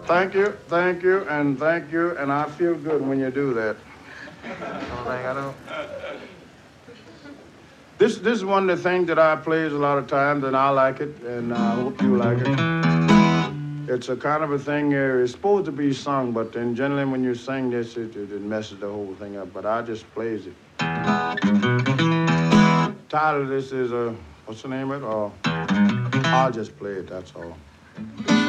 and thank you, and I feel good when you do that. I know. This is one of the things that I plays a lot of times, and I like it, and I hope you like it. It's a kind of a thing it's supposed to be sung, but then generally when you sing this, it messes the whole thing up, but I just plays it. Title of this is, what's the name of it? I'll just play it, that's all.